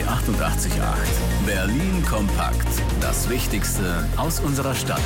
88,8. Berlin kompakt. Das Wichtigste aus unserer Stadt.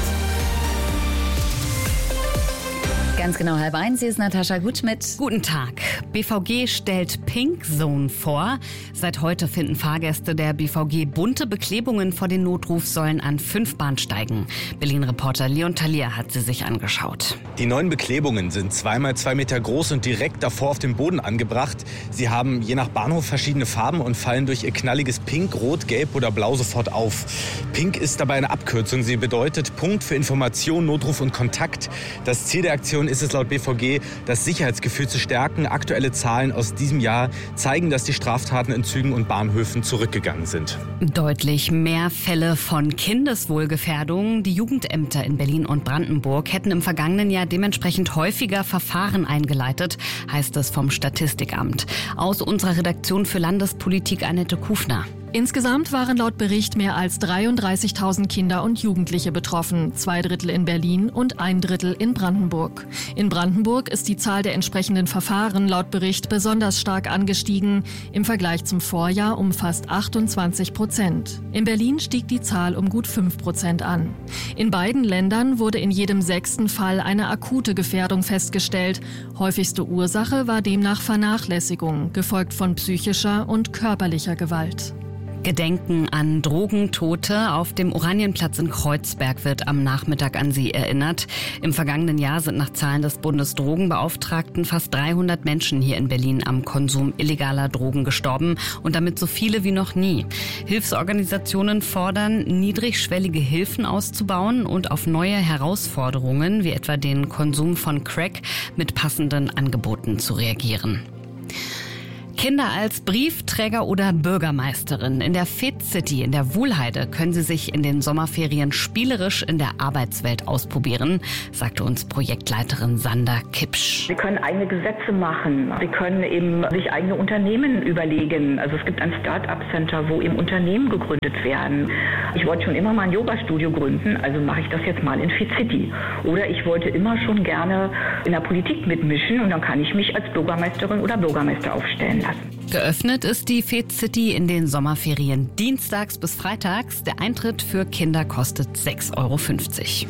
Ganz genau 12:30. Hier ist Natascha Gutschmidt. Guten Tag. BVG stellt Pink Zone vor. Seit heute finden Fahrgäste der BVG bunte Beklebungen vor den Notrufsäulen an 5 Bahnsteigen. Berlin-Reporter Leon Thalia hat sie sich angeschaut. Die neuen Beklebungen sind 2x2 Meter groß und direkt davor auf dem Boden angebracht. Sie haben je nach Bahnhof verschiedene Farben und fallen durch ihr knalliges Pink, Rot, Gelb oder Blau sofort auf. Pink ist dabei eine Abkürzung. Sie bedeutet Punkt für Information, Notruf und Kontakt. Das Ziel der Aktion ist es laut BVG, das Sicherheitsgefühl zu stärken. Aktuelle Zahlen aus diesem Jahr zeigen, dass die Straftaten in Zügen und Bahnhöfen zurückgegangen sind. Deutlich mehr Fälle von Kindeswohlgefährdung. Die Jugendämter in Berlin und Brandenburg hätten im vergangenen Jahr dementsprechend häufiger Verfahren eingeleitet, heißt es vom Statistikamt. Aus unserer Redaktion für Landespolitik Annette Kufner. Insgesamt waren laut Bericht mehr als 33.000 Kinder und Jugendliche betroffen, 2/3 in Berlin und 1/3 in Brandenburg. In Brandenburg ist die Zahl der entsprechenden Verfahren laut Bericht besonders stark angestiegen. Im Vergleich zum Vorjahr um fast 28%. In Berlin stieg die Zahl um gut 5% an. In beiden Ländern wurde in jedem 6. Fall eine akute Gefährdung festgestellt. Häufigste Ursache war demnach Vernachlässigung, gefolgt von psychischer und körperlicher Gewalt. Gedenken an Drogentote. Auf dem Oranienplatz in Kreuzberg wird am Nachmittag an sie erinnert. Im vergangenen Jahr sind nach Zahlen des Bundesdrogenbeauftragten fast 300 Menschen hier in Berlin am Konsum illegaler Drogen gestorben und damit so viele wie noch nie. Hilfsorganisationen fordern, niedrigschwellige Hilfen auszubauen und auf neue Herausforderungen, wie etwa den Konsum von Crack, mit passenden Angeboten zu reagieren. Kinder als Briefträger oder Bürgermeisterin. In der FedCity in der Wuhlheide können sie sich in den Sommerferien spielerisch in der Arbeitswelt ausprobieren, sagte uns Projektleiterin Sander Kipsch. Sie können eigene Gesetze machen. Sie können eben sich eigene Unternehmen überlegen. Also es gibt ein Start-up-Center, wo eben Unternehmen gegründet werden. Ich wollte schon immer mal ein Yoga-Studio gründen, also mache ich das jetzt mal in FedCity. Oder ich wollte immer schon gerne in der Politik mitmischen und dann kann ich mich als Bürgermeisterin oder Bürgermeister aufstellen lassen. Geöffnet ist die FedCity in den Sommerferien dienstags bis freitags. Der Eintritt für Kinder kostet 6,50 €.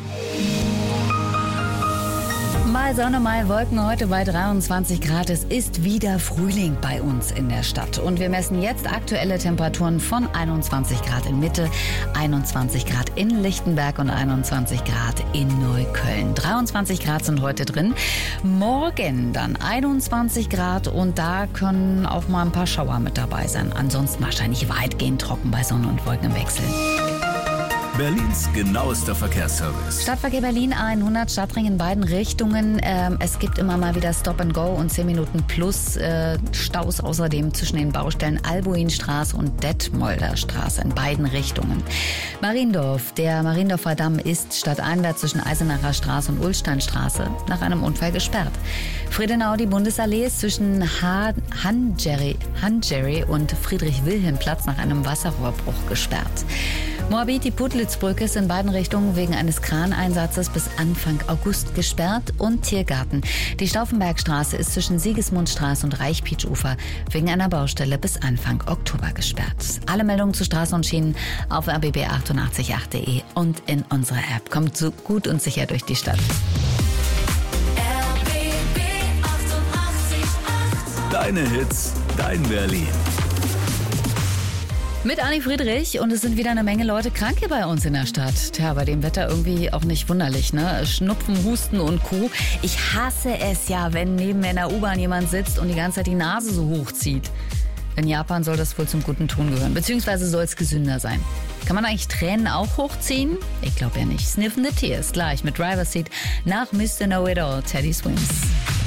Mal Sonne, mal Wolken, heute bei 23 Grad. Es ist wieder Frühling bei uns in der Stadt. Und wir messen jetzt aktuelle Temperaturen von 21 Grad in Mitte, 21 Grad in Lichtenberg und 21 Grad in Neukölln. 23 Grad sind heute drin. Morgen dann 21 Grad und da können auch mal ein paar Schauer mit dabei sein. Ansonsten wahrscheinlich weitgehend trocken bei Sonne und Wolkenwechsel. Berlins genauester Verkehrsservice. Stadtverkehr Berlin 100, Stadtring in beiden Richtungen. Es gibt immer mal wieder Stop and Go und 10 Minuten plus Staus außerdem zwischen den Baustellen Albuinstraße und Detmolder Straße in beiden Richtungen. Mariendorf, der Mariendorfer Damm ist stadteinwärts zwischen Eisenacher Straße und Ulsteinstraße nach einem Unfall gesperrt. Friedenau, die Bundesallee ist zwischen Handjerry und Friedrich-Wilhelm-Platz nach einem Wasserrohrbruch gesperrt. Moabit, die Putlitz-Brücke ist in beiden Richtungen wegen eines Kraneinsatzes bis Anfang August gesperrt und Tiergarten. Die Stauffenbergstraße ist zwischen Sigismundstraße und Reichpietsch-Ufer wegen einer Baustelle bis Anfang Oktober gesperrt. Alle Meldungen zu Straßen und Schienen auf rbb888.de und in unserer App. Kommt so gut und sicher durch die Stadt. RBB 88,8. Deine Hits, dein Berlin. Mit Anni Friedrich und es sind wieder eine Menge Leute krank hier bei uns in der Stadt. Tja, bei dem Wetter irgendwie auch nicht wunderlich, ne? Schnupfen, Husten und Co. Ich hasse es ja, wenn neben mir in der U-Bahn jemand sitzt und die ganze Zeit die Nase so hochzieht. In Japan soll das wohl zum guten Ton gehören, beziehungsweise soll es gesünder sein. Kann man eigentlich Tränen auch hochziehen? Ich glaube ja nicht. Sniffing the Tears gleich mit Driver's Seat nach Mr. Know It All, Teddy Swims.